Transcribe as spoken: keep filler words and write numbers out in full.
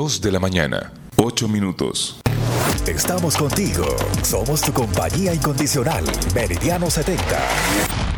Dos de la mañana, ocho minutos. Estamos contigo. Somos tu compañía incondicional. Meridiano setenta.